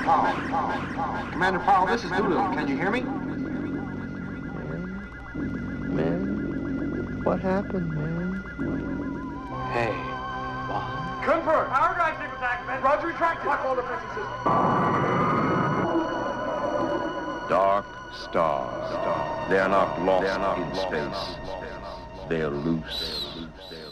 Commander Powell, this is Doolittle. Can you hear me? Man, what happened, man? Hey, Confirm. Power drive sequence activated. Roger, retracted. Lock all defensive systems. Dark stars. They are not lost in space. They are loose.